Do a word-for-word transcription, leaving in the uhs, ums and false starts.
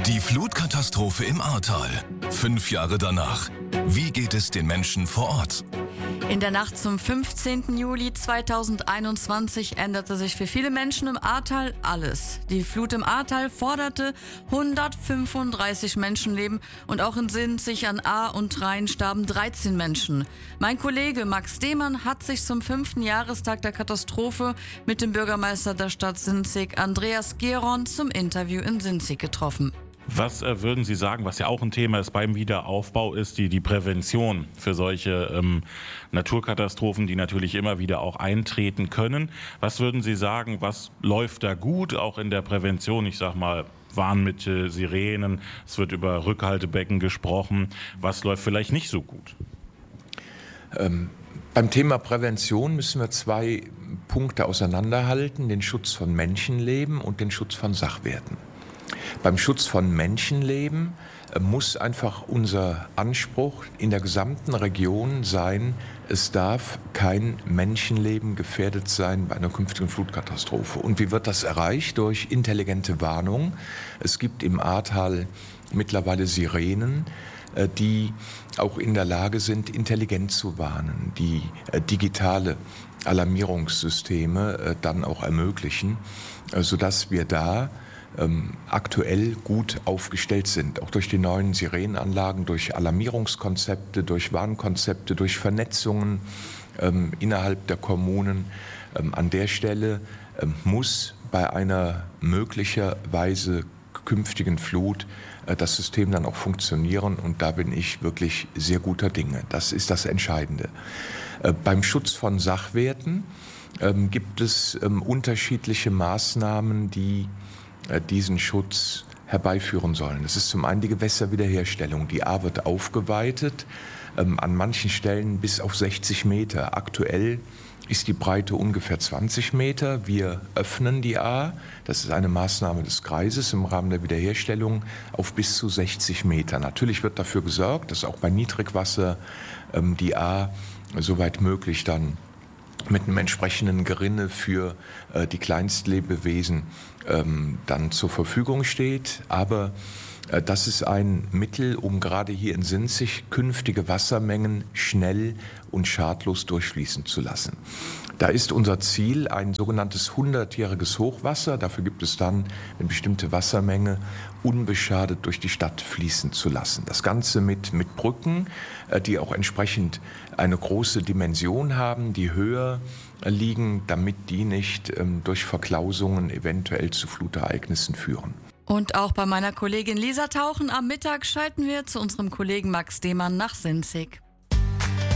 Die Flutkatastrophe im Ahrtal. Fünf Jahre danach. Wie geht es den Menschen vor Ort? In der Nacht zum fünfzehnten Juli zweitausendeinundzwanzig änderte sich für viele Menschen im Ahrtal alles. Die Flut im Ahrtal forderte hundertfünfunddreißig Menschenleben und auch in Sinzig an Ahr und Rhein starben dreizehn Menschen. Mein Kollege Max Demann hat sich zum fünften Jahrestag der Katastrophe mit dem Bürgermeister der Stadt Sinzig, Andreas Geron, zum Interview in Sinzig getroffen. Was äh, würden Sie sagen, was ja auch ein Thema ist beim Wiederaufbau, ist die, die Prävention für solche ähm, Naturkatastrophen, die natürlich immer wieder auch eintreten können. Was würden Sie sagen, was läuft da gut, auch in der Prävention? Ich sag mal, Warnmittel, Sirenen, es wird über Rückhaltebecken gesprochen. Was läuft vielleicht nicht so gut? Ähm, beim Thema Prävention müssen wir zwei Punkte auseinanderhalten, den Schutz von Menschenleben und den Schutz von Sachwerten. Beim Schutz von Menschenleben muss einfach unser Anspruch in der gesamten Region sein, es darf kein Menschenleben gefährdet sein bei einer künftigen Flutkatastrophe. Und wie wird das erreicht? Durch intelligente Warnung. Es gibt im Ahrtal mittlerweile Sirenen, die auch in der Lage sind, intelligent zu warnen, die digitale Alarmierungssysteme dann auch ermöglichen, sodass wir da Ähm, aktuell gut aufgestellt sind, auch durch die neuen Sirenenanlagen, durch Alarmierungskonzepte, durch Warnkonzepte, durch Vernetzungen ähm, innerhalb der Kommunen. Ähm, an der Stelle ähm, muss bei einer möglicherweise künftigen Flut äh, das System dann auch funktionieren, und da bin ich wirklich sehr guter Dinge. Das ist das Entscheidende. Äh, beim Schutz von Sachwerten ähm, gibt es ähm, unterschiedliche Maßnahmen, die diesen Schutz herbeiführen sollen. Das ist zum einen die Gewässerwiederherstellung. Die Ahr wird aufgeweitet, ähm, an manchen Stellen bis auf sechzig Meter. Aktuell ist die Breite ungefähr zwanzig Meter. Wir öffnen die Ahr, das ist eine Maßnahme des Kreises im Rahmen der Wiederherstellung, auf bis zu sechzig Meter. Natürlich wird dafür gesorgt, dass auch bei Niedrigwasser ähm, die Ahr soweit möglich dann mit einem entsprechenden Gerinne für äh, die Kleinstlebewesen ähm, dann zur Verfügung steht. Aber äh, das ist ein Mittel, um gerade hier in Sinzig künftige Wassermengen schnell und schadlos durchfließen zu lassen. Da ist unser Ziel ein sogenanntes hundertjähriges Hochwasser. Dafür gibt es dann eine bestimmte Wassermenge unbeschadet durch die Stadt fließen zu lassen. Das Ganze mit, mit Brücken, die auch entsprechend eine große Dimension haben, die höher liegen, damit die nicht ähm, durch Verklausungen eventuell zu Flutereignissen führen. Und auch bei meiner Kollegin Lisa Tauchen am Mittag schalten wir zu unserem Kollegen Max Demann nach Sinzig.